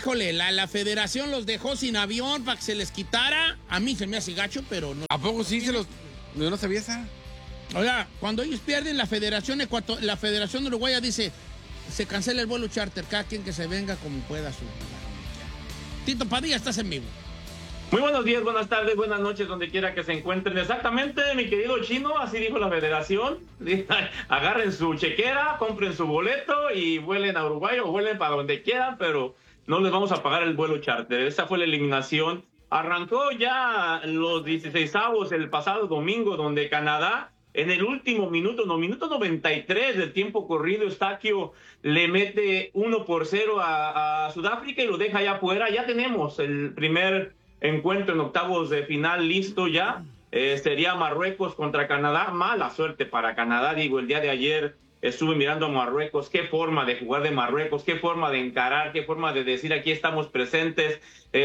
híjole, la federación los dejó sin avión para que se les quitara. A mí se me hace gacho, pero no. ¿A poco sí se los...? Yo no sabía esa. Oiga, cuando ellos pierden, la federación uruguaya dice, se cancela el vuelo charter, cada quien que se venga como pueda. Tito Padilla, estás en vivo. Muy buenos días, buenas tardes, buenas noches, donde quiera que se encuentren. Exactamente, mi querido Chino, así dijo la federación. Agarren su chequera, compren su boleto y vuelen a Uruguay o vuelen para donde quieran, pero no les vamos a pagar el vuelo charter. Esa fue la eliminación. Arrancó ya los 16avos el pasado domingo, donde Canadá, en el último minuto 93 del tiempo corrido, Eustaquio le mete 1-0 a Sudáfrica y lo deja allá afuera. Ya tenemos el primer encuentro en octavos de final listo ya. Sería Marruecos contra Canadá. Mala suerte para Canadá, digo, el día de ayer estuve mirando a Marruecos, qué forma de jugar de Marruecos, qué forma de encarar, qué forma de decir aquí estamos presentes.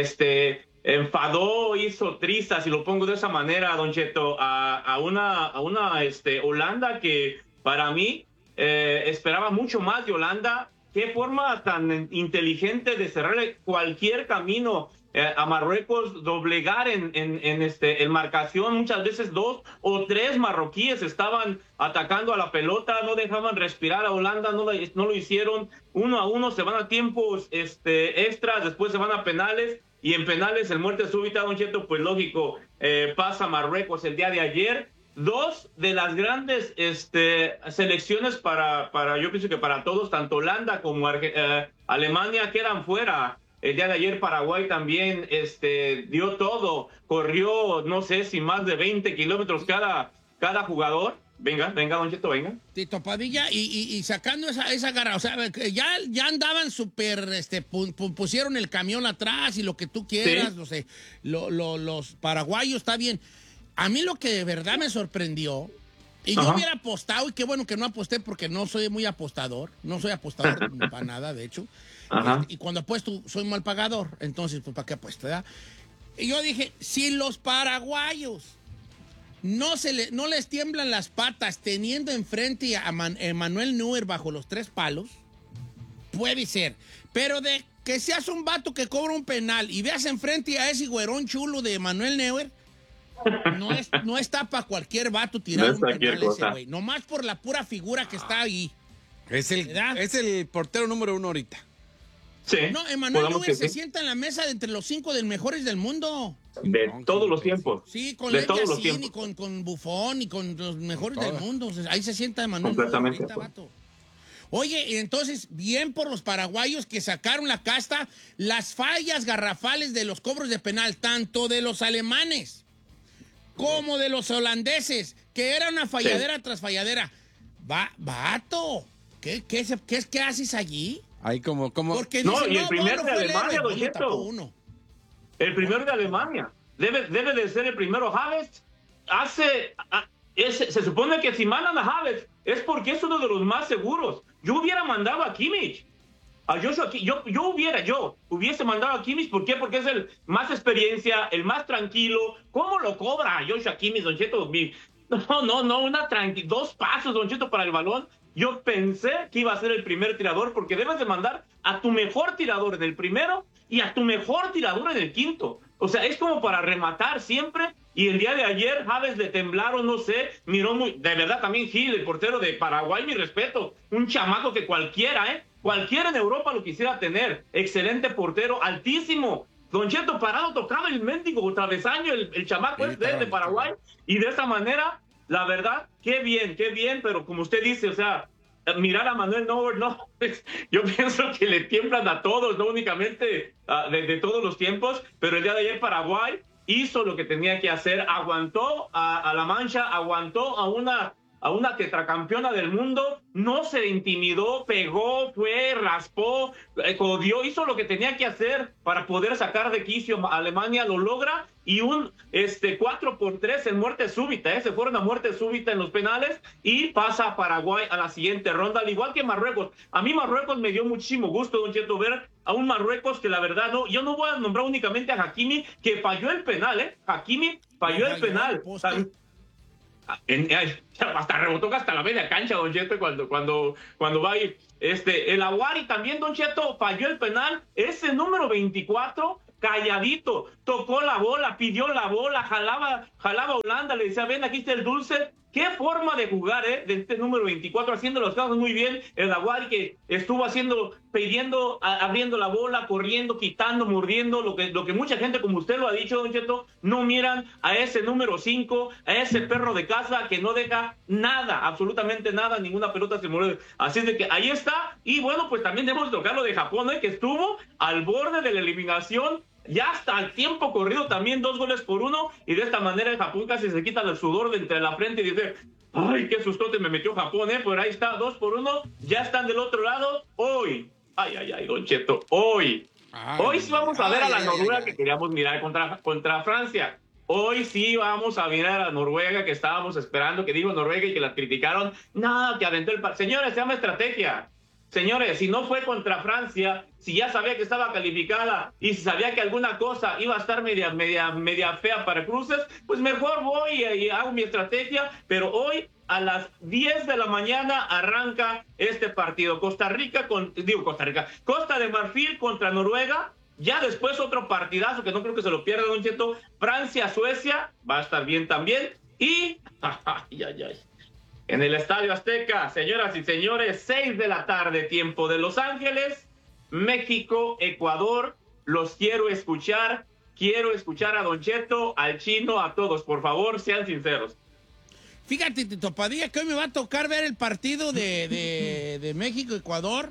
Enfadó, hizo trizas, y lo pongo de esa manera, Don Cheto, a una Holanda que para mí esperaba mucho más de Holanda. Qué forma tan inteligente de cerrarle cualquier camino a Marruecos, doblegar en marcación. Muchas veces 2 o 3 marroquíes estaban atacando a la pelota, no dejaban respirar a Holanda, no lo hicieron. 1-1, se van a tiempos extras, después se van a penales, y en penales el muerte súbita, Don Cheto, pues lógico, pasa Marruecos el día de ayer. 2 de las grandes selecciones para yo pienso que para todos, tanto Holanda como Alemania, quedan fuera. El día de ayer Paraguay también dio todo, corrió no sé si más de 20 kilómetros cada jugador. Venga, Don Cheto, venga. Tito Padilla, y sacando esa garra, o sea, ya andaban súper, pusieron el camión atrás y lo que tú quieras, sí. No sé, los paraguayos, está bien. A mí lo que de verdad me sorprendió, y yo hubiera apostado, y qué bueno que no aposté porque no soy muy apostador, no soy apostador para nada, de hecho. Y cuando apuesto soy mal pagador, entonces, pues, ¿para qué apuesto, verdad? Y yo dije, si los paraguayos no les tiemblan las patas teniendo enfrente a Manuel Neuer bajo los 3 palos, puede ser. Pero de que seas un vato que cobra un penal y veas enfrente a ese güerón chulo de Manuel Neuer, no está para cualquier vato tirar un penal ese güey. Nomás por la pura figura que está ahí. Es el portero número 1 ahorita. Sí, no, Emanuel Neuer se sienta en la mesa de entre los 5 de mejores del mundo. De todos los tiempos. Sí, con Leviasin y con Buffon y con los mejores del mundo. O sea, ahí se sienta Emanuel Neuer ahorita, vato. Oye, entonces, bien por los paraguayos que sacaron la casta, las fallas garrafales de los cobros de penal, tanto de los alemanes como de los holandeses, que era una falladera tras falladera. Vato, ¿qué haces allí? Ahí como... Porque no, dicen, y el primero de Alemania, Don Cheto. El primero de Alemania. Debe de ser el primero. Havertz se supone que si mandan a Havertz es porque es uno de los más seguros. Yo hubiera mandado a Kimmich. A Joshua, yo hubiese mandado a Kimmich. ¿Por qué? Porque es el más experiencia, el más tranquilo. ¿Cómo lo cobra a Joshua Kimmich, Don Cheto? No, 2 pasos, Don Cheto, para el balón. Yo pensé que iba a ser el primer tirador, porque debes de mandar a tu mejor tirador en el primero y a tu mejor tirador en el quinto. O sea, es como para rematar siempre. Y el día de ayer, Javes le temblaron, no sé, miró muy... De verdad, también Gil, el portero de Paraguay, mi respeto. Un chamaco que cualquiera en Europa lo quisiera tener. Excelente portero, altísimo. Don Cheto, parado, tocado el mendigo travesaño, el chamaco de Paraguay. Y de esa manera... La verdad, qué bien, pero como usted dice, o sea, mirar a Manuel Neuer, no, yo pienso que le tiemblan a todos, no únicamente de todos los tiempos, pero el día de ayer Paraguay hizo lo que tenía que hacer, aguantó a la Mancha, aguantó a una tetracampeona del mundo, no se intimidó, pegó, raspó, codió, hizo lo que tenía que hacer para poder sacar de quicio a Alemania, lo logra, y un 4-3 en muerte súbita, se fueron a muerte súbita en los penales, y pasa a Paraguay a la siguiente ronda, al igual que Marruecos. A mí Marruecos me dio muchísimo gusto, Don Cheto, ver a un Marruecos que la verdad yo no voy a nombrar únicamente a Hakimi, que falló el penal, Hakimi falló el penal. hasta rebotó hasta la media cancha, Don Cheto, cuando va a ir. El Aguari también, Don Cheto, falló el penal. Ese número 24, calladito, tocó la bola, pidió la bola, jalaba a Holanda, le decía, ven, aquí está el dulce. Qué forma de jugar, de este número 24, haciendo los casos muy bien. El Aguari que estuvo pidiendo, abriendo la bola, corriendo, quitando, mordiendo, lo que mucha gente, como usted lo ha dicho, Don Cheto, no miran a ese número 5, a ese perro de casa que no deja nada, absolutamente nada, ninguna pelota se mueve. Así es de que ahí está. Y bueno, pues también debemos tocar lo de Japón, que estuvo al borde de la eliminación. Ya hasta el tiempo corrido también 2-1, y de esta manera el Japón casi se quita el sudor de entre la frente y dice, ay, qué sustote me metió Japón, pero ahí está, 2-1, ya están del otro lado. Hoy, Don Cheto, hoy sí vamos a ver a la Noruega que queríamos mirar contra Francia. Hoy sí vamos a mirar a la Noruega que estábamos esperando, que digo Noruega y que la criticaron. Nada, que aventó Señores, se llama estrategia. Señores, si no fue contra Francia, si ya sabía que estaba calificada y si sabía que alguna cosa iba a estar media fea para cruces, pues mejor voy y hago mi estrategia. Pero hoy a las 10 de la mañana arranca este partido. Costa de Marfil contra Noruega. Ya después otro partidazo que no creo que se lo pierda, Don Cheto. Francia-Suecia, va a estar bien también. Y en el Estadio Azteca, señoras y señores, 6 de la tarde, tiempo de Los Ángeles, México, Ecuador. Los quiero escuchar a Don Cheto, al Chino, a todos. Por favor, sean sinceros. Fíjate, Tito Padilla, que hoy me va a tocar ver el partido de México-Ecuador.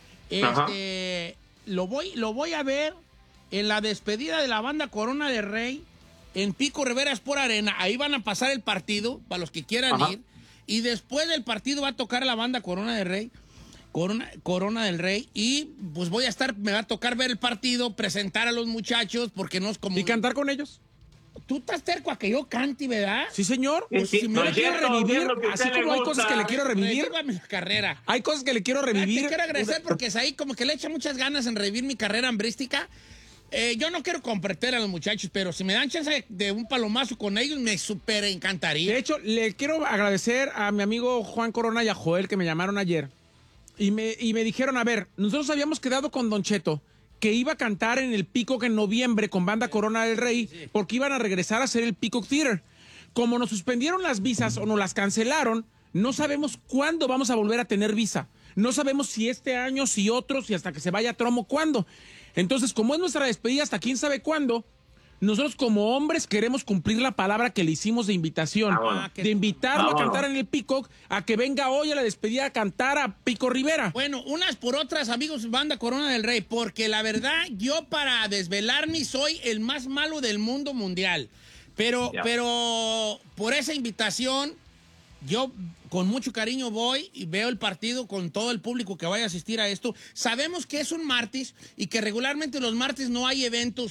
Lo voy a ver en la despedida de la banda Corona del Rey en Pico Rivera Sport Arena. Ahí van a pasar el partido para los que quieran ir. Y después del partido va a tocar la banda Corona del Rey. Corona del Rey. Y pues me va a tocar ver el partido, presentar a los muchachos, porque no es como... ¿Y cantar con ellos? Tú estás cerca a que yo cante, ¿verdad? Sí, señor. Pues si me lo quiero revivir, así como hay cosas que le quiero revivir. Mi carrera. Hay cosas que le quiero revivir. Te quiero agradecer porque es ahí como que le echa muchas ganas en revivir mi carrera hambrística. Yo no quiero competir a los muchachos, pero si me dan chance de un palomazo con ellos, me súper encantaría. De hecho, le quiero agradecer a mi amigo Juan Corona y a Joel que me llamaron ayer y me dijeron, a ver, nosotros habíamos quedado con Don Cheto que iba a cantar en el Peacock en noviembre con banda Corona del Rey, porque iban a regresar a hacer el Peacock Theater. Como nos suspendieron las visas o nos las cancelaron, no sabemos cuándo vamos a volver a tener visa. No sabemos si este año, si otro, si hasta que se vaya Tromo, cuándo. Entonces, como es nuestra despedida hasta quién sabe cuándo, nosotros como hombres queremos cumplir la palabra que le hicimos de invitación, de invitarlo a cantar en el Peacock, a que venga hoy a la despedida a cantar a Pico Rivera. Bueno, unas por otras, amigos, banda Corona del Rey, porque la verdad, yo para desvelarme soy el más malo del mundo mundial. Pero por esa invitación, yo con mucho cariño voy y veo el partido con todo el público que vaya a asistir a esto. Sabemos que es un martes y que regularmente los martes no hay eventos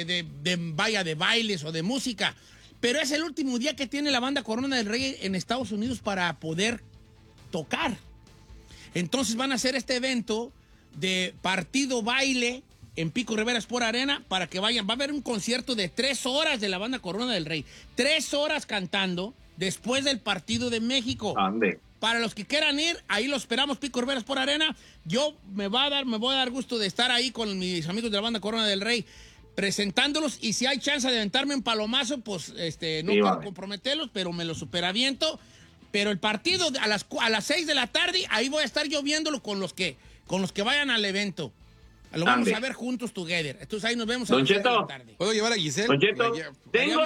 de bailes o de música, pero es el último día que tiene la banda Corona del Rey en Estados Unidos para poder tocar. Entonces van a hacer este evento de partido baile en Pico Rivera Sport Arena para que vayan. Va a haber un concierto de 3 horas de la banda Corona del Rey. 3 horas cantando después del partido de México. Ande. Para los que quieran ir, ahí lo esperamos, Pico Rivera Sport Arena. Yo me voy a dar gusto de estar ahí con mis amigos de la banda Corona del Rey presentándolos, y si hay chance de aventarme un palomazo, pues no quiero comprometerlos, pero me lo superaviento. Pero el partido a las 6 de la tarde, ahí voy a estar yo viéndolo con los que vayan al evento. Lo vamos a ver juntos, together. Entonces ahí nos vemos a las 6 de la tarde. ¿Puedo llevar a Giselle? Don Cheto, tengo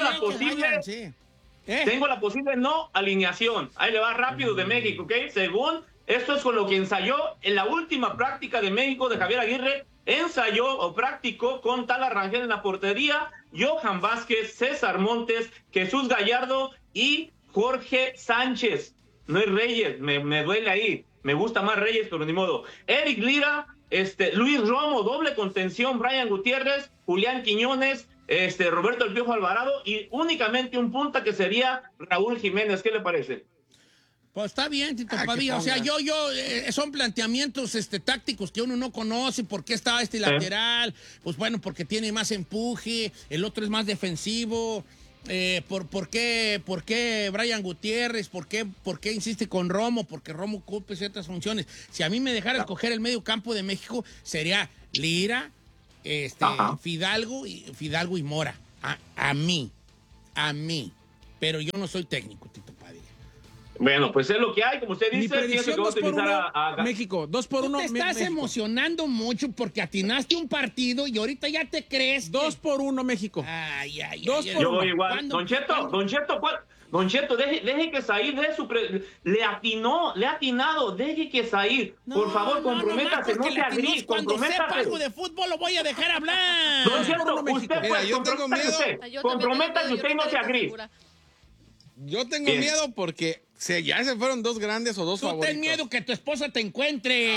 la posible no alineación. Ahí le va rápido de México, ¿ok? Según, esto es con lo que ensayó en la última práctica de México de Javier Aguirre. Ensayó o practicó con Tala Rangel en la portería, Johan Vázquez, César Montes, Jesús Gallardo y Jorge Sánchez. No es Reyes, me duele ahí. Me gusta más Reyes, pero ni modo. Eric Lira, Luis Romo, doble contención, Brian Gutiérrez, Julián Quiñones, Roberto El Piojo Alvarado y únicamente un punta que sería Raúl Jiménez. ¿Qué le parece? Pues está bien, Tito Padilla. O sea, son planteamientos tácticos que uno no conoce. ¿Por qué está lateral? Pues bueno, porque tiene más empuje, el otro es más defensivo. ¿Por qué Brian Gutiérrez? ¿Por qué insiste con Romo? Porque Romo cumple ciertas funciones. Si a mí me dejara escoger el medio campo de México, sería Lira, Fidalgo y Mora. A mí. Pero yo no soy técnico, Tito Padilla. Bueno, pues es lo que hay, como usted dice. Pienso que vamos a utilizar a México, 2-1. Te estás emocionando mucho porque atinaste un partido y ahorita ya te crees. 2-1 México. Ay. 2-1. Yo igual. Don Cheto, deje que Said le ha atinado, deje que Said, por favor, comprométase, no se agrie, cuando sepa comprométase. algo de fútbol lo voy a dejar hablar. Don Cheto, usted pues, yo tengo miedo. Comprométase usted y no se agrie. Yo tengo miedo porque ya se fueron dos grandes o dos favoritos. Ten miedo que tu esposa te encuentre.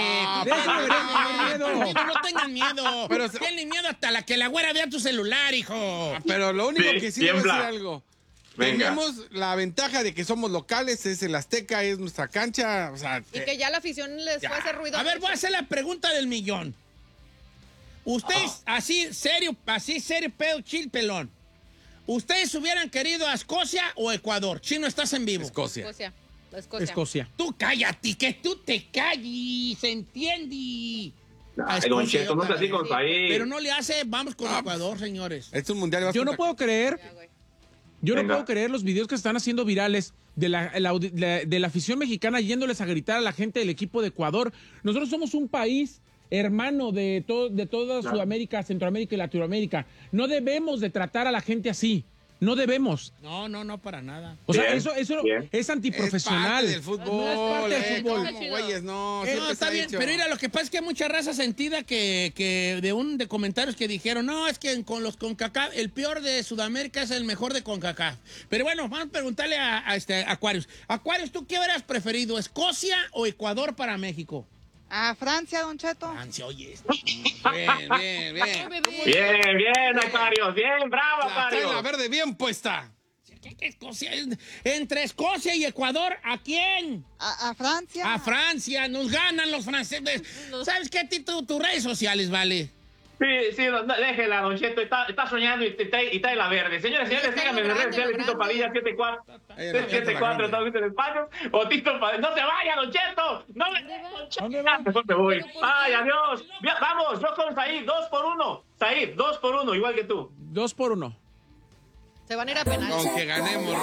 No tengan miedo. Tienen miedo hasta la que la güera vea tu celular, hijo. Pero lo único que sí debo decir algo. Venga. Tenemos la ventaja de que somos locales, es el Azteca, es nuestra cancha. O sea, y que ya la afición les fue a hacer ruido. A ver, voy a hacer la pregunta del millón. Ustedes, así serio, pedo, chill, pelón. ¿Ustedes hubieran querido a Escocia o Ecuador? Chino, estás en vivo. Escocia. Tú cállate, que tú te calles, ¿entiendes? Don Cheto, no se así con Said. Pero no le hace, vamos con Ecuador, señores. Es un mundial. Yo no puedo creer los videos que se están haciendo virales de la afición mexicana yéndoles a gritar a la gente del equipo de Ecuador. Nosotros somos un país hermano de toda Sudamérica, Centroamérica y Latinoamérica. No debemos de tratar a la gente así. No debemos. No, para nada. O sea, eso es antiprofesional. Es parte del fútbol. No es parte del fútbol. Güeyes, no, está bien, pero mira, lo que pasa es que hay mucha raza sentida que de comentarios que dijeron, no, es que con los CONCACAF, el peor de Sudamérica es el mejor de CONCACAF. Pero bueno, vamos a preguntarle a Aquarius. Aquarius, ¿tú qué hubieras preferido, Escocia o Ecuador para México? A Francia, Don Cheto. Francia, oye. Bien. Bien, Aquarius. Bien, bravo, Aquarius. La verde bien puesta. ¿Qué Escocia? Entre Escocia y Ecuador, ¿a quién? A Francia. A Francia. Nos ganan los franceses. ¿Sabes qué, Tito? Tus redes sociales, vale. Sí, déjela, Don Cheto, está soñando y está en la verde. Señores, síganme en las redes sociales, Tito Padilla 74, todo en español, o Tito Padilla. ¡No se vaya, Don Cheto! ¡No me voy! ¡Ay, adiós! Vamos, yo con Said, 2-1. Said, 2-1, igual que tú. 2-1. Se van a ir a penal. Aunque ganemos.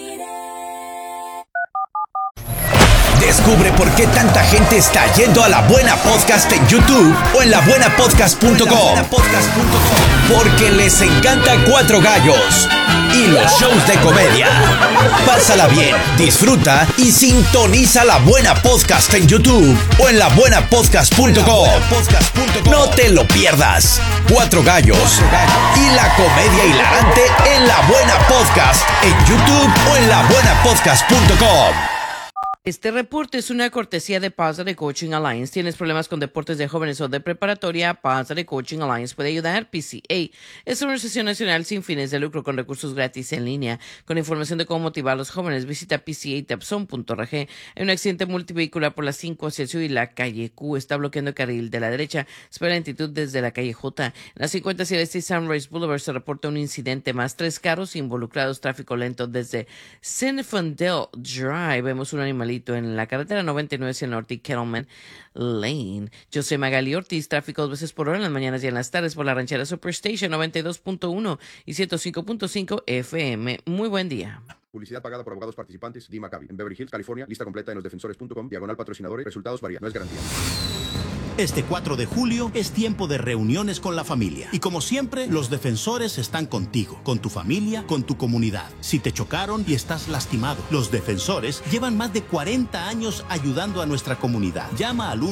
Descubre por qué tanta gente está yendo a La Buena Podcast en YouTube o en labuenapodcast.com. Porque les encanta Cuatro Gallos y los shows de comedia. Pásala bien, disfruta y sintoniza La Buena Podcast en YouTube o en labuenapodcast.com. No te lo pierdas. Cuatro Gallos y la comedia hilarante en La Buena Podcast en YouTube o en labuenapodcast.com. Este reporte es una cortesía de Positive Coaching Alliance. ¿Tienes problemas con deportes de jóvenes o de preparatoria? Positive Coaching Alliance puede ayudar. PCA es una organización nacional sin fines de lucro con recursos gratis en línea. Con información de cómo motivar a los jóvenes, visita pcatapson.org. Hay un accidente multivehicular por la 5 hacia el sur y la calle Q está bloqueando el carril de la derecha. Espera lentitud desde la calle J. En la 50 hacia el este Sunrise Boulevard se reporta un incidente más. 3 carros involucrados, tráfico lento desde Zinfandel Drive. Vemos un animalito en la carretera 99 hacia el norte y Kettleman Lane. Yo soy Magali Ortiz, tráfico 2 veces por hora en las mañanas y en las tardes por la ranchera Superstation 92.1 y 105.5 FM. Muy buen día. Publicidad pagada por abogados participantes. Dee McCabe, en Beverly Hills, California. Lista completa en losdefensores.com. /patrocinadores. Resultados varían. No es garantía. Este 4 de julio es tiempo de reuniones con la familia. Y como siempre, los defensores están contigo, con tu familia, con tu comunidad. Si te chocaron y estás lastimado, los defensores llevan más de 40 años ayudando a nuestra comunidad. Llama al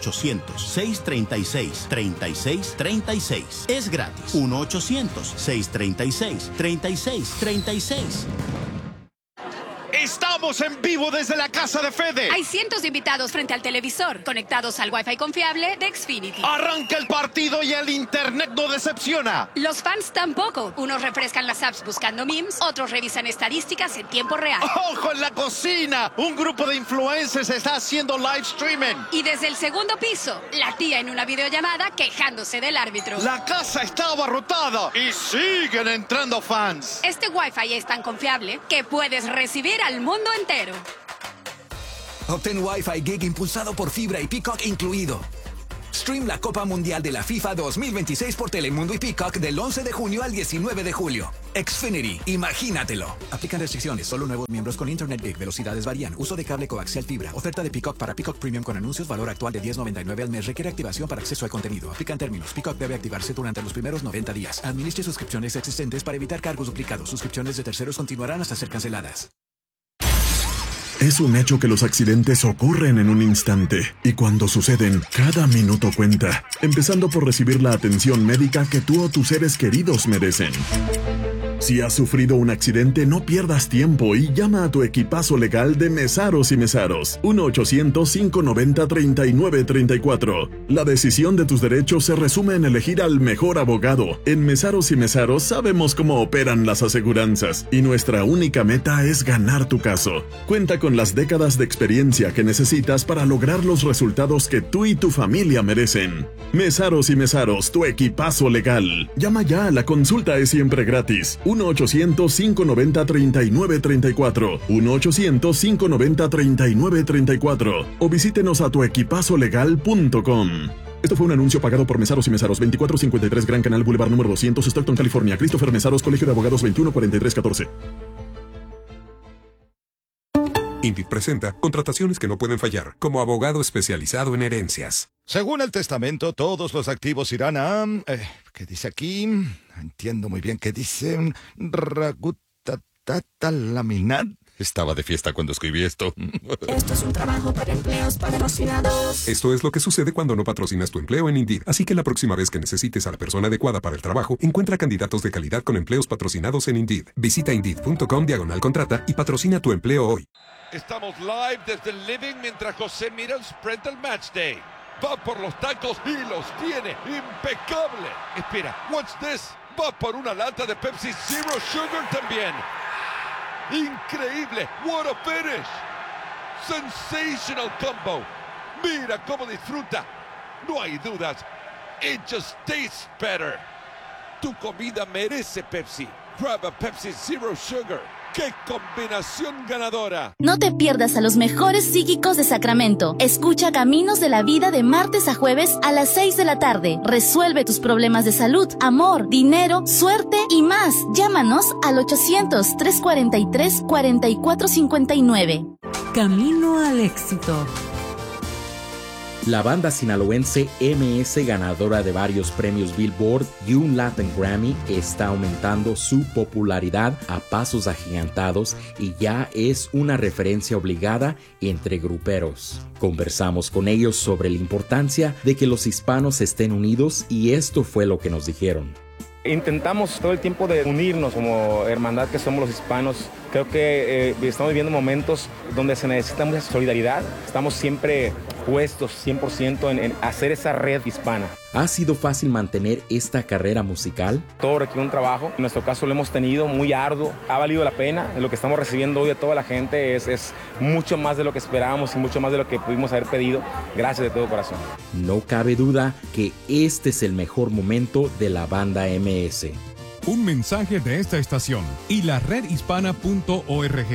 1-800-636-3636. Es gratis. 1-800-636-3636. Estamos Estamos en vivo desde la casa de Fede. Hay cientos de invitados frente al televisor, conectados al Wi-Fi confiable de Xfinity. Arranca el partido y el internet no decepciona. Los fans tampoco. Unos refrescan las apps buscando memes, otros revisan estadísticas en tiempo real. ¡Ojo en la cocina! Un grupo de influencers está haciendo live streaming. Y desde el segundo piso, la tía en una videollamada quejándose del árbitro. La casa está abarrotada y siguen entrando fans. Este Wi-Fi es tan confiable que puedes recibir al mundo entero. Obtén Wi-Fi Gig impulsado por fibra y Peacock incluido. Stream la Copa Mundial de la FIFA 2026 por Telemundo y Peacock del 11 de junio al 19 de julio. Xfinity, imagínatelo. Aplican restricciones, solo nuevos miembros con Internet Gig. Velocidades varían. Uso de cable coaxial fibra. Oferta de Peacock para Peacock Premium con anuncios. Valor actual de $10.99 al mes. Requiere activación para acceso al contenido. Aplican términos. Peacock debe activarse durante los primeros 90 días. Administre suscripciones existentes para evitar cargos duplicados. Suscripciones de terceros continuarán hasta ser canceladas. Es un hecho que los accidentes ocurren en un instante y cuando suceden, cada minuto cuenta, empezando por recibir la atención médica que tú o tus seres queridos merecen. Si has sufrido un accidente, no pierdas tiempo y llama a tu equipazo legal de Mesaros y Mesaros. 1-800-590-3934. La decisión de tus derechos se resume en elegir al mejor abogado. En Mesaros y Mesaros sabemos cómo operan las aseguranzas y nuestra única meta es ganar tu caso. Cuenta con las décadas de experiencia que necesitas para lograr los resultados que tú y tu familia merecen. Mesaros y Mesaros, tu equipazo legal. Llama ya, la consulta es siempre gratis. 1-800-590-3934. 1-800-590-3934. O visítenos a tuequipazolegal.com. Esto fue un anuncio pagado por Mesaros y Mesaros, 2453 Gran Canal Boulevard número 200, Stockton, California. Christopher Mesaros, Colegio de Abogados, 214314. Indeed presenta contrataciones que no pueden fallar, como abogado especializado en herencias. Según el testamento, todos los activos irán a... ¿qué dice aquí? No entiendo muy bien qué dice. Laminat. Estaba de fiesta cuando escribí esto. Esto es un trabajo para empleos patrocinados. Esto es lo que sucede cuando no patrocinas tu empleo en Indeed. Así que la próxima vez que necesites a la persona adecuada para el trabajo, encuentra candidatos de calidad con empleos patrocinados en Indeed. Visita Indeed.com/contrata y patrocina tu empleo hoy. Estamos live desde el living mientras José mira el spread del match day. Va por los tacos y los tiene. ¡Impecable! Espera, what's this? Va por una lata de Pepsi Zero Sugar también. ¡Increíble! ¡What a finish! ¡Sensational combo! ¡Mira cómo disfruta! No hay dudas. It just tastes better. Tu comida merece Pepsi. Grab a Pepsi Zero Sugar. ¡Qué combinación ganadora! No te pierdas a los mejores psíquicos de Sacramento. Escucha Caminos de la Vida de martes a jueves a las 6 de la tarde. Resuelve tus problemas de salud, amor, dinero, suerte y más. Llámanos al 800-343-4459. Camino al éxito. La banda sinaloense MS, ganadora de varios premios Billboard y un Latin Grammy, está aumentando su popularidad a pasos agigantados y ya es una referencia obligada entre gruperos. Conversamos con ellos sobre la importancia de que los hispanos estén unidos y esto fue lo que nos dijeron. Intentamos todo el tiempo de unirnos como hermandad que somos los hispanos. Creo que estamos viviendo momentos donde se necesita mucha solidaridad. Estamos siempre puestos 100% en hacer esa red hispana. ¿Ha sido fácil mantener esta carrera musical? Todo requiere un trabajo. En nuestro caso lo hemos tenido muy arduo. Ha valido la pena. Lo que estamos recibiendo hoy de toda la gente es mucho más de lo que esperábamos y mucho más de lo que pudimos haber pedido. Gracias de todo corazón. No cabe duda que este es el mejor momento de la banda MS. Un mensaje de esta estación y la redhispana.org.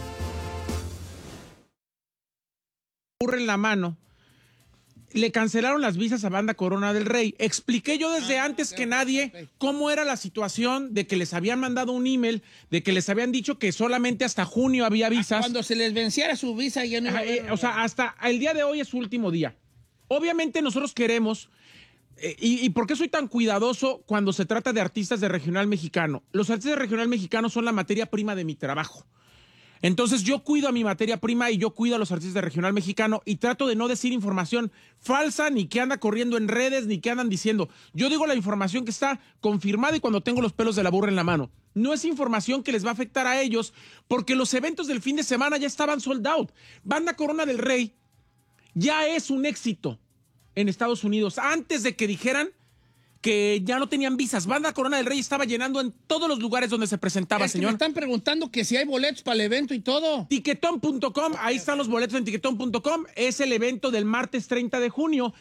Ocurre en la mano. Le cancelaron las visas a Banda Corona del Rey. Expliqué yo desde antes que nadie cómo era la situación de que les habían mandado un email, de que les habían dicho que solamente hasta junio había visas. Cuando se les venciera su visa ya no iba a haber, o sea, hasta el día de hoy es su último día. Obviamente nosotros queremos... ¿Y por qué soy tan cuidadoso cuando se trata de artistas de regional mexicano? Los artistas de regional mexicano son la materia prima de mi trabajo. Entonces yo cuido a mi materia prima y yo cuido a los artistas de regional mexicano y trato de no decir información falsa ni que anda corriendo en redes ni que andan diciendo. Yo digo la información que está confirmada y cuando tengo los pelos de la burra en la mano. No es información que les va a afectar a ellos porque los eventos del fin de semana ya estaban sold out. Banda Corona del Rey ya es un éxito en Estados Unidos. Antes de que dijeran que ya no tenían visas. Banda Corona del Rey estaba llenando en todos los lugares donde se presentaba, señor. Me están preguntando que si hay boletos para el evento y todo. Tiquetón.com, ahí están los boletos en Tiquetón.com. Es el evento del martes 30 de junio.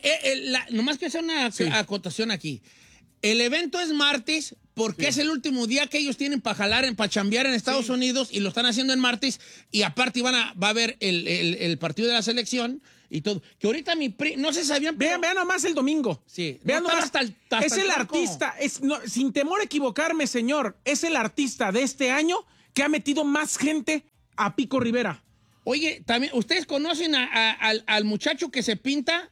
Nomás que hacer una acotación aquí. El evento es martes porque es el último día que ellos tienen para jalar, para chambear en Estados Unidos y lo están haciendo en martes y aparte va a haber el partido de la selección y todo. Que ahorita no se sabían. Vean nomás el domingo. Sí. Vean nomás. Hasta es el artista, sin temor a equivocarme, señor, es el artista de este año que ha metido más gente a Pico Rivera. Oye, también, ¿ustedes conocen al muchacho que se pinta?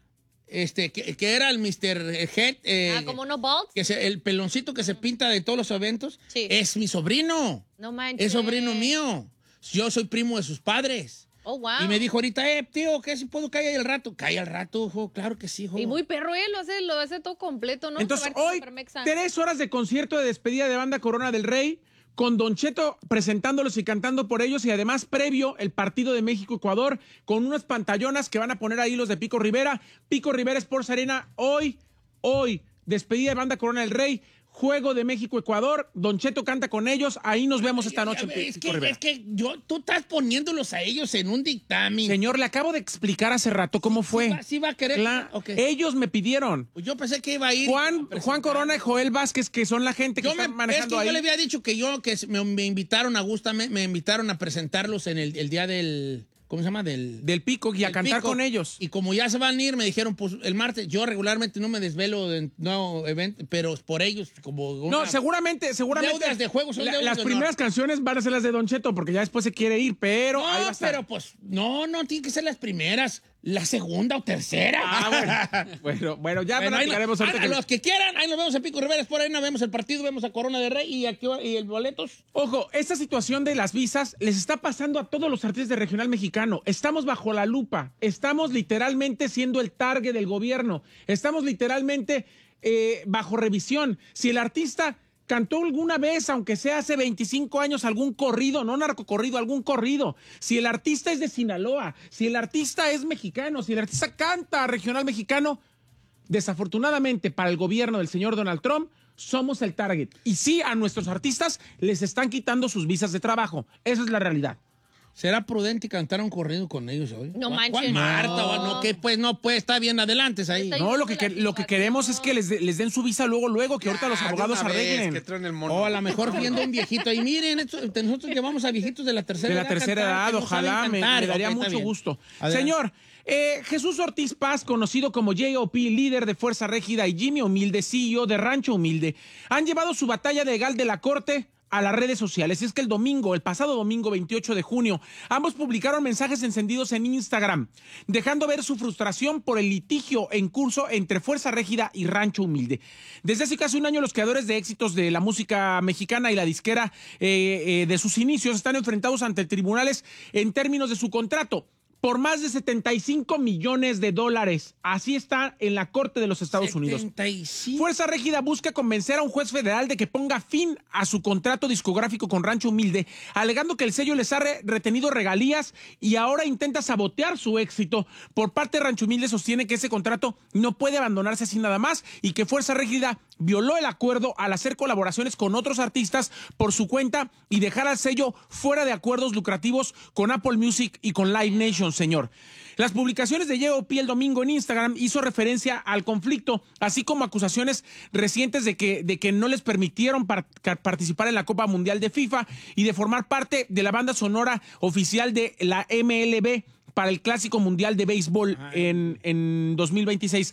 Que era el Mr. Head. ¿como no bald? El peloncito que se pinta de todos los eventos. Sí. Es mi sobrino. No manches. Es sobrino mío. Yo soy primo de sus padres. Oh, wow. Y me dijo ahorita, tío, ¿qué si puedo caer ahí al rato? Cae al rato, hijo. Claro que sí, hijo. Y muy perro, lo hace todo completo, ¿no? Entonces, hoy, 3 horas de concierto de despedida de Banda Corona del Rey, con Don Cheto presentándolos y cantando por ellos, y además previo el partido de México-Ecuador, con unas pantallonas que van a poner ahí los de Pico Rivera. Pico Rivera Sports Arena, hoy, despedida de Banda Corona del Rey, juego de México-Ecuador, Don Cheto canta con ellos, ahí nos vemos esta noche. Es que tú estás poniéndolos a ellos en un dictamen. Señor, le acabo de explicar hace rato cómo fue. Sí va a querer. Okay. Ellos me pidieron. Yo pensé que iba a ir. Juan Corona y Joel Vázquez, que son la gente que están manejando ahí. Yo le había dicho que me invitaron a Gusta, me invitaron a presentarlos en el día del... ¿Cómo se llama? Del Pico y a cantar con ellos. Y como ya se van a ir, me dijeron, pues el martes, yo regularmente no me desvelo de nuevo evento, pero por ellos, como... No, seguramente. Deudas de juegos son deudas las de primeras honor. Canciones van a ser las de Don Cheto, porque ya después se quiere ir, pero ahí va a estar. Pero pues, no, tienen que ser las primeras. La segunda o tercera. Bueno, ya platicaremos ahorita. A los que quieran, ahí nos vemos en Pico Rivera, por ahí nos vemos el partido, vemos a Corona de Rey y el boletos. Ojo, esta situación de las visas les está pasando a todos los artistas de regional mexicano. Estamos bajo la lupa, estamos literalmente siendo el target del gobierno, estamos literalmente bajo revisión. Si el artista cantó alguna vez, aunque sea hace 25 años, algún corrido, no narcocorrido, algún corrido. Si el artista es de Sinaloa, si el artista es mexicano, si el artista canta regional mexicano, desafortunadamente para el gobierno del señor Donald Trump, somos el target. Y sí, a nuestros artistas les están quitando sus visas de trabajo. Esa es la realidad. ¿Será prudente cantar un corrido con ellos hoy? No manches. ¿Cuál Marta? No, que pues no, pues está bien, adelante ahí. No, lo que queremos es que les den su visa luego, que ahorita los abogados arreglen. O a lo mejor viendo un viejito. Y miren, nosotros llevamos a viejitos de la tercera edad. De la tercera edad, ojalá, me daría mucho gusto. Adelante. Señor, Jesús Ortiz Paz, conocido como J.O.P., líder de Fuerza Régida, y Jimmy Humilde, CEO de Rancho Humilde, han llevado su batalla legal de la corte a las redes sociales. Y es que el pasado domingo 28 de junio, ambos publicaron mensajes encendidos en Instagram, dejando ver su frustración por el litigio en curso entre Fuerza Régida y Rancho Humilde. Desde hace casi un año, los creadores de éxitos de la música mexicana y la disquera de sus inicios están enfrentados ante tribunales en términos de su contrato por más de $75 millones. Así está en la Corte de los Estados Unidos. Fuerza Régida busca convencer a un juez federal de que ponga fin a su contrato discográfico con Rancho Humilde, alegando que el sello les ha retenido regalías y ahora intenta sabotear su éxito. Por parte de Rancho Humilde sostiene que ese contrato no puede abandonarse así nada más y que Fuerza Régida violó el acuerdo al hacer colaboraciones con otros artistas por su cuenta y dejar al sello fuera de acuerdos lucrativos con Apple Music y con Live Nation, señor. Las publicaciones de J.O.P. el domingo en Instagram hizo referencia al conflicto, así como acusaciones recientes de que no les permitieron participar en la Copa Mundial de FIFA y de formar parte de la banda sonora oficial de la MLB para el Clásico Mundial de Béisbol en 2026.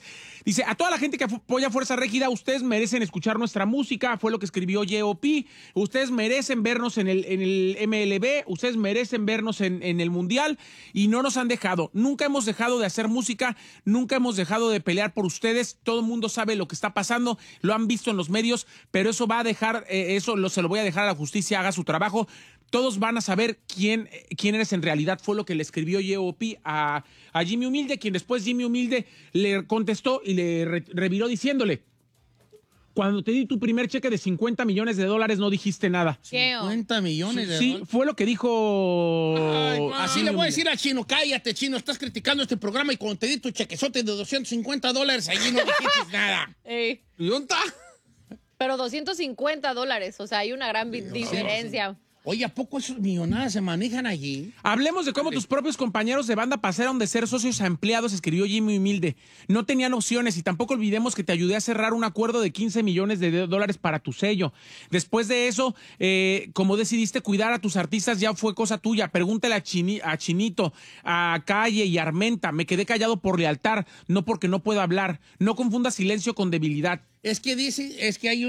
Dice, a toda la gente que apoya Fuerza Régida, ustedes merecen escuchar nuestra música, fue lo que escribió J.O.P. Ustedes merecen vernos en el MLB, ustedes merecen vernos en el Mundial y no nos han dejado. Nunca hemos dejado de hacer música, nunca hemos dejado de pelear por ustedes. Todo el mundo sabe lo que está pasando, lo han visto en los medios, pero eso va a dejar, se lo voy a dejar a la justicia, haga su trabajo. Todos van a saber quién eres en realidad. Fue lo que le escribió J.O.P. a Jimmy Humilde, quien después Jimmy Humilde le contestó y le reviró diciéndole, cuando te di tu primer cheque de $50 millones no dijiste nada. ¿Qué? 50 millones de dólares. Sí, fue lo que dijo... Ay, así le voy a decir al Chino, cállate, Chino, estás criticando este programa y cuando te di tu chequezote de $250, allí no dijiste nada. ¿Y dónde está? Pero $250, o sea, hay una gran diferencia. Oye, ¿a poco esos millonadas se manejan allí? Hablemos de cómo tus propios compañeros de banda pasaron de ser socios a empleados, escribió Jimmy Humilde. No tenían opciones y tampoco olvidemos que te ayudé a cerrar un acuerdo de $15 millones para tu sello. Después de eso, como decidiste cuidar a tus artistas, ya fue cosa tuya. Pregúntale a Chinito, a Calle y a Armenta. Me quedé callado por lealtad, no porque no puedo hablar. No confundas silencio con debilidad. Es que hay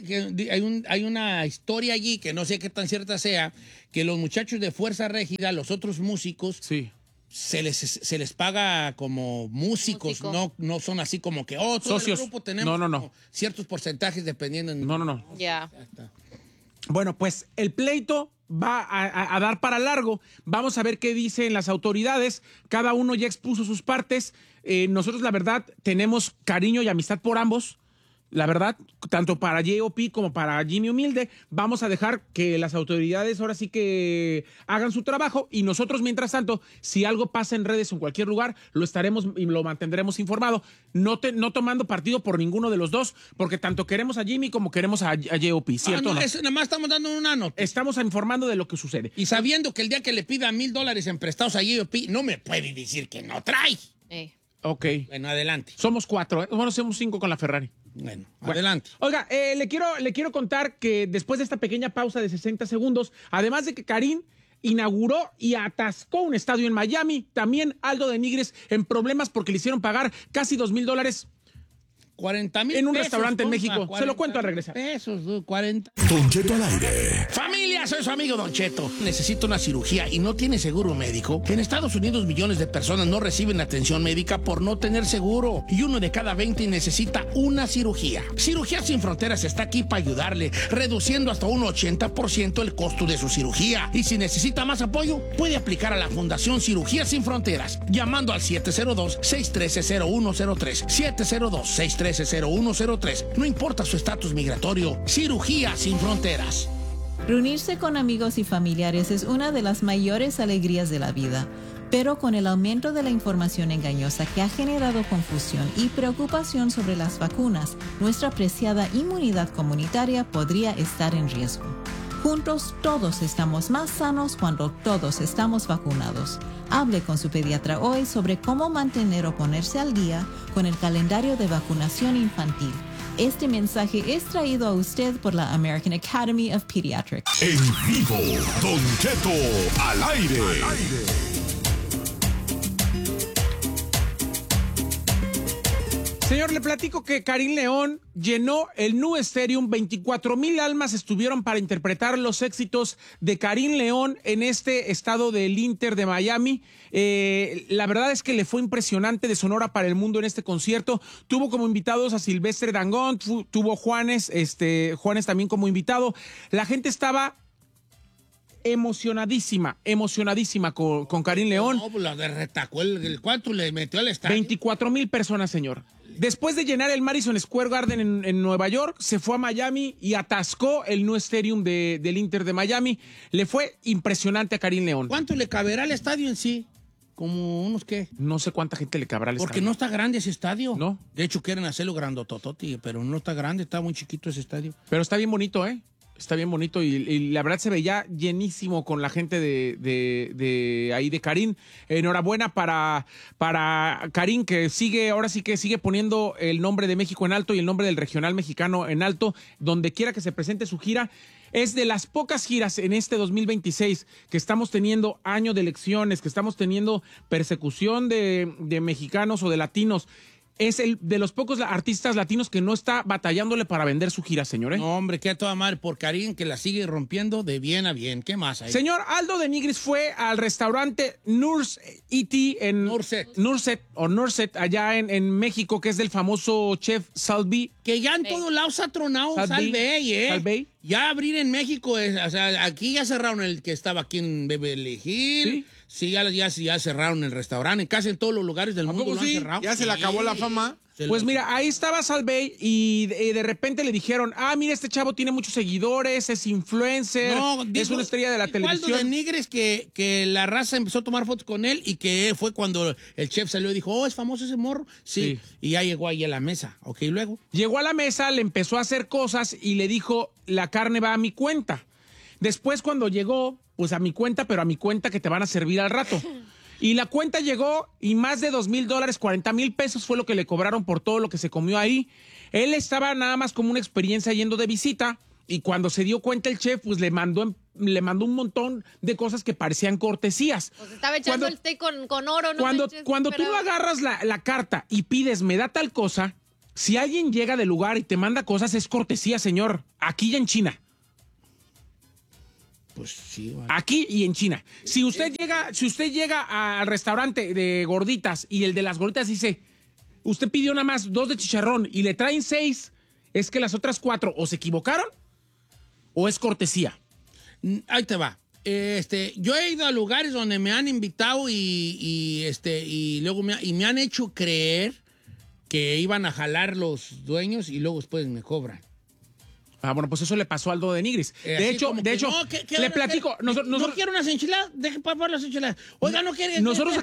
una historia allí que no sé qué tan cierta sea, que los muchachos de Fuerza Régida, los otros músicos, sí, se les paga como músicos, no son así como que todo socios. El grupo tenemos No. ciertos porcentajes dependiendo. No. Ya. Bueno, pues el pleito va a dar para largo. Vamos a ver qué dicen las autoridades. Cada uno ya expuso sus partes. Nosotros, la verdad, tenemos cariño y amistad por ambos. La verdad, tanto para J.O.P. como para Jimmy Humilde, vamos a dejar que las autoridades ahora sí que hagan su trabajo y nosotros, mientras tanto, si algo pasa en redes o en cualquier lugar, lo estaremos y lo mantendremos informado, no tomando partido por ninguno de los dos, porque tanto queremos a Jimmy como queremos a J.O.P., ¿cierto? Nada más estamos dando una nota. Estamos informando de lo que sucede. Y sabiendo que el día que le pida $1,000 en prestados a J.O.P., no me puede decir que no trae. Ok. Bueno, adelante. Somos 4, Bueno, somos 5 con la Ferrari. Bueno, adelante. Oiga, le quiero contar que después de esta pequeña pausa de 60 segundos, además de que Karim inauguró y atascó un estadio en Miami, también Aldo de Nigres en problemas porque le hicieron pagar casi $2,000 $40,000 en un restaurante en compa, México. Se lo cuento al regresar. Pesos, 40. Don Cheto al aire. Familia, soy su amigo Don Cheto. Necesito una cirugía y no tiene seguro médico. En Estados Unidos millones de personas no reciben atención médica por no tener seguro. Y 1 de cada 20 necesita una cirugía. Cirugías Sin Fronteras está aquí para ayudarle, reduciendo hasta un 80% el costo de su cirugía. Y si necesita más apoyo, puede aplicar a la Fundación Cirugías Sin Fronteras, llamando al 702-613-0103. 702-613-0103. No importa su estatus migratorio. Cirugía Sin Fronteras. Reunirse con amigos y familiares es una de las mayores alegrías de la vida, pero con el aumento de la información engañosa que ha generado confusión y preocupación sobre las vacunas, nuestra preciada inmunidad comunitaria podría estar en riesgo. Juntos todos estamos más sanos cuando todos estamos vacunados. Hable con su pediatra hoy sobre cómo mantener o ponerse al día con el calendario de vacunación infantil. Este mensaje es traído a usted por la American Academy of Pediatrics. En vivo, Don Cheto al aire. Señor, le platico que Karim León llenó el Nu Stadium. 24,000 almas estuvieron para interpretar los éxitos de Karim León en este estado del Inter de Miami. La verdad es que le fue impresionante, de Sonora para el Mundo en este concierto. Tuvo como invitados a Silvestre Dangond, tuvo Juanes también como invitado. La gente estaba emocionadísima con Karim León. No, pues la de retacó el 4, le metió al estadio. 24,000 personas, señor. Después de llenar el Madison Square Garden en Nueva York, se fue a Miami y atascó el Nu Stadium del Inter de Miami. Le fue impresionante a Karim León. ¿Cuánto le caberá al estadio en sí? ¿Como unos qué? No sé cuánta gente le cabrá al estadio. Porque no está grande ese estadio. No. De hecho, quieren hacerlo grandotototi, pero no está grande, está muy chiquito ese estadio. Pero está bien bonito, ¿eh? Está bien bonito y la verdad se veía llenísimo con la gente de ahí de Karim. Enhorabuena para Karim, que ahora sí que sigue poniendo el nombre de México en alto y el nombre del regional mexicano en alto, donde quiera que se presente su gira. Es de las pocas giras en este 2026 que estamos teniendo año de elecciones, que estamos teniendo persecución de mexicanos o de latinos. es el de los pocos artistas latinos que no está batallándole para vender su gira, señor. No, hombre, que a toda madre por Karim, que la sigue rompiendo de bien a bien. ¿Qué más hay? Señor, Aldo de Nigris fue al restaurante Nurset en Nurset, allá en México, que es del famoso chef Salvi. Que ya en todos lados ha tronado Salvey, ¿eh? Salvey. Ya abrir en México, o sea, aquí ya cerraron el que estaba aquí en Beverly Hills. Sí, ya cerraron el restaurante. Casi en todos los lugares del mundo lo han cerrado. ¿Ya se le acabó la fama? Pues mira, ahí estaba Salvey y de repente le dijeron, mira, este chavo tiene muchos seguidores, es influencer, es una estrella de la televisión. Aldo de Nigris que la raza empezó a tomar fotos con él y que fue cuando el chef salió y dijo, es famoso ese morro. Sí. Y ya llegó ahí a la mesa. Ok, luego. Llegó a la mesa, le empezó a hacer cosas y le dijo, la carne va a mi cuenta. Después cuando llegó, pues a mi cuenta, pero a mi cuenta que te van a servir al rato. Y la cuenta llegó y más de $2,000, $40,000 fue lo que le cobraron por todo lo que se comió ahí. Él estaba nada más como una experiencia yendo de visita y cuando se dio cuenta el chef, pues le mandó un montón de cosas que parecían cortesías. Pues estaba echando el té con oro, ¿no? Cuando tú no agarras la carta y pides, me da tal cosa, si alguien llega del lugar y te manda cosas, es cortesía, señor. Aquí y en China. Pues sí, vale. Aquí y en China. Si usted llega al restaurante de gorditas y el de las gorditas dice, usted pidió nada más 2 de chicharrón y le traen 6, es que las otras 4 o se equivocaron o es cortesía. Ahí te va. Yo he ido a lugares donde me han invitado y luego me han hecho creer que iban a jalar los dueños y luego después me cobran. Bueno, pues eso le pasó a Aldo de Nigris. De hecho, le platico. No quiero unas enchiladas, deje para las enchiladas. Oiga, no quiere. Nosotros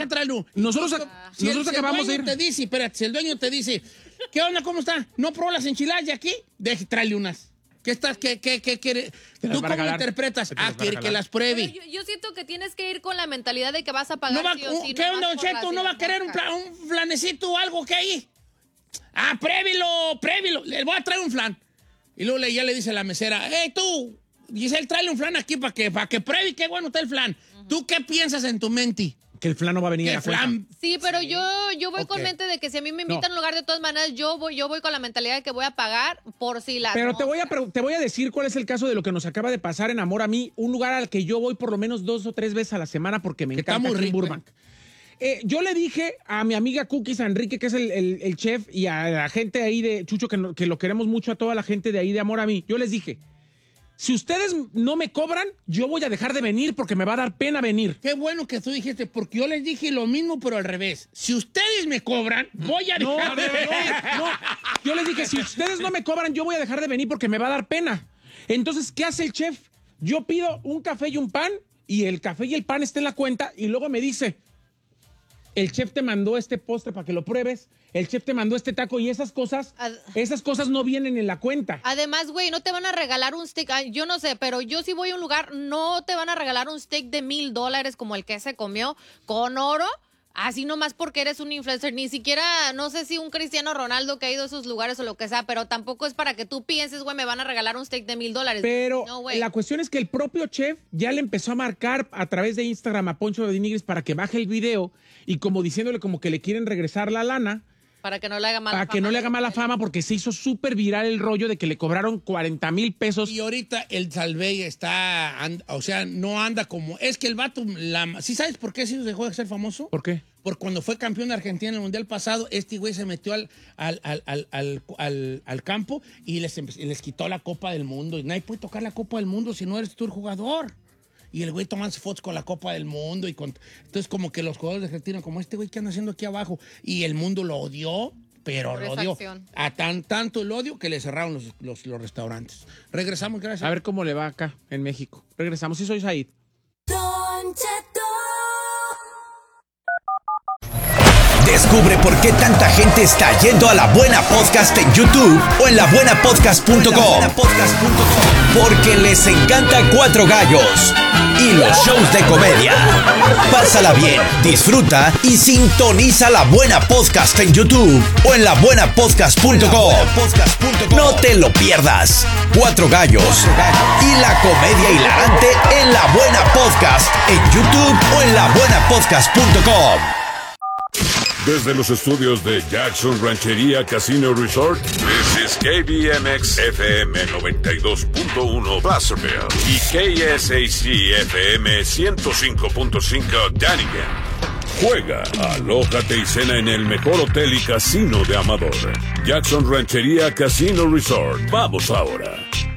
acabamos de ir. Si el dueño te dice, ¿qué onda? ¿Cómo está? ¿No probó las enchiladas de aquí? Tráele unas. ¿Qué quiere? ¿Tú cómo lo interpretas? Quiere que las pruebe. Yo siento que tienes que ir con la mentalidad de que vas a pagar sí o sí. ¿Qué onda, Don Cheto? ¿No va a querer un flanecito o algo que hay? Prévilo. Le voy a traer un flan. Y luego ya le dice la mesera, hey, tú, Giselle, tráele un flan aquí para que pruebe qué bueno está el flan. ¿Tú qué piensas en tu mente? Que el flan no va a venir a la cuenta. Sí, pero yo voy con mente de que si a mí me invitan a un lugar de todas maneras, yo voy con la mentalidad de que voy a pagar por si las... Pero te voy a decir cuál es el caso de lo que nos acaba de pasar en Amor a mí, un lugar al que yo voy por lo menos 2 o 3 veces a la semana porque me encanta aquí en Burbank. Yo le dije a mi amiga Cookies, a Enrique, que es el chef, y a la gente ahí de Chucho, que lo queremos mucho, a toda la gente de ahí de Amor a mí, yo les dije, si ustedes no me cobran, yo voy a dejar de venir porque me va a dar pena venir. Qué bueno que tú dijiste, porque yo les dije lo mismo, pero al revés. Si ustedes me cobran, voy a dejar de venir. No, yo les dije, si ustedes no me cobran, yo voy a dejar de venir porque me va a dar pena. Entonces, ¿qué hace el chef? Yo pido un café y un pan, y el café y el pan está en la cuenta, y luego me dice... El chef te mandó este postre para que lo pruebes. El chef te mandó este taco y esas cosas no vienen en la cuenta. Además, güey, no te van a regalar un steak. Yo no sé, pero yo si voy a un lugar, no te van a regalar un steak de $1,000 como el que se comió con oro. Así nomás porque eres un influencer. Ni siquiera, no sé si un Cristiano Ronaldo que ha ido a esos lugares o lo que sea, pero tampoco es para que tú pienses, güey, me van a regalar un steak de $1,000. Pero no, la cuestión es que el propio chef ya le empezó a marcar a través de Instagram a Poncho de Nigris para que baje el video y como diciéndole como que le quieren regresar la lana. Para que no le haga mala fama. Para que no le haga mala fama porque se hizo súper viral el rollo de que le cobraron $40,000. Y ahorita el Salvey está, o sea, no anda como... Es que el vato, ¿sí sabes por qué se dejó de ser famoso? ¿Por qué? Porque cuando fue campeón de Argentina en el Mundial pasado, este güey se metió al campo y les quitó la Copa del Mundo. Y nadie puede tocar la Copa del Mundo si no eres tú el jugador. Y el güey tomándose fotos con la Copa del Mundo. Entonces como que los jugadores de Argentina, como este güey que anda haciendo aquí abajo. Y el mundo lo odió, pero lo odió. A tanto el odio que le cerraron los restaurantes. Regresamos, gracias. A ver cómo le va acá en México. Regresamos, sí soy Said. Descubre por qué tanta gente está yendo a La Buena Podcast en YouTube o en labuenapodcast.com. Porque les encanta Cuatro Gallos y los shows de comedia. Pásala bien, disfruta y sintoniza La Buena Podcast en YouTube o en labuenapodcast.com. No te lo pierdas. Cuatro Gallos y la comedia hilarante en La Buena Podcast en YouTube o en labuenapodcast.com. Desde los estudios de Jackson Ranchería Casino Resort, this is KBMX FM 92.1 Placerville y KSAC FM 105.5 Dunnigan. Juega, alójate y cena en el mejor hotel y casino de Amador. Jackson Ranchería Casino Resort. Vamos ahora.